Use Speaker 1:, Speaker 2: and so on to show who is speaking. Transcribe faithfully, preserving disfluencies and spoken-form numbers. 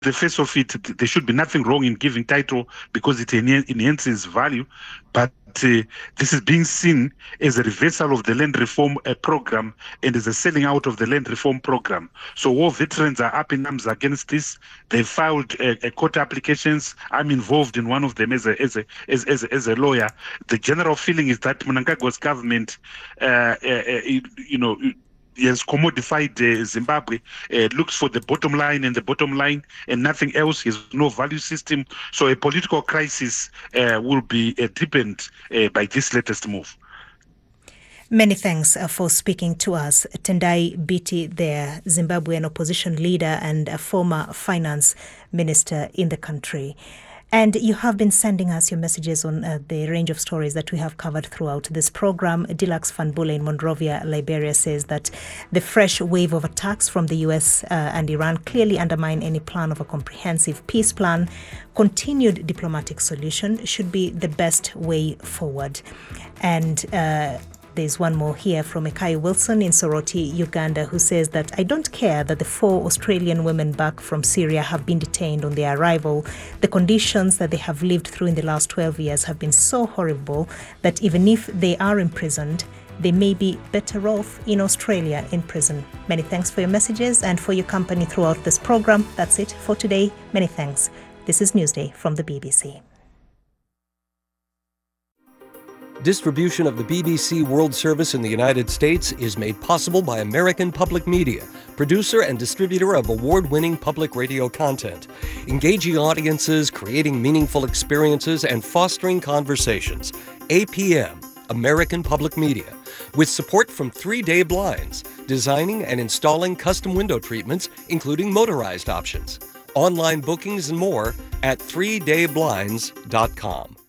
Speaker 1: the face of it, there should be nothing wrong in giving title because it enhances value, but uh, this is being seen as a reversal of the land reform uh, program and as a selling out of the land reform program. So all veterans are up in arms against this. They filed uh, uh, court applications. I'm involved in one of them as a as a as, as, as a lawyer. The general feeling is that Mnangagwa's government, uh, uh, uh, you, you know. He has commodified uh, Zimbabwe, uh, looks for the bottom line and the bottom line and nothing else. He has no value system. So a political crisis uh, will be uh, deepened uh, by this latest move.
Speaker 2: Many thanks uh, for speaking to us. Tendai Biti, the Zimbabwean opposition leader and a former finance minister in the country. And you have been sending us your messages on uh, the range of stories that we have covered throughout this program. Dilax Fanbule in Monrovia, Liberia, says that the fresh wave of attacks from the U S uh, and Iran clearly undermine any plan of a comprehensive peace plan. Continued diplomatic solution should be the best way forward. And uh, there's one more here from Ekai Wilson in Soroti, Uganda, who says that I don't care that the four Australian women back from Syria have been detained on their arrival. The conditions that they have lived through in the last twelve years have been so horrible that even if they are imprisoned, they may be better off in Australia in prison. Many thanks for your messages and for your company throughout this program. That's it for today. Many thanks. This is Newsday from the B B C.
Speaker 3: Distribution of the B B C World Service in the United States is made possible by American Public Media, producer and distributor of award-winning public radio content, engaging audiences, creating meaningful experiences, and fostering conversations. A P M, American Public Media, with support from Three Day Blinds, designing and installing custom window treatments, including motorized options. Online bookings and more at three day blinds dot com.